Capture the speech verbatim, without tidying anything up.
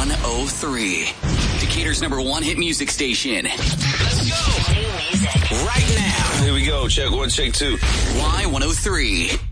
one oh three. Decatur's number one hit music station. Let's go. New music. Right now. Here we go. Check one, check two. Y one oh three.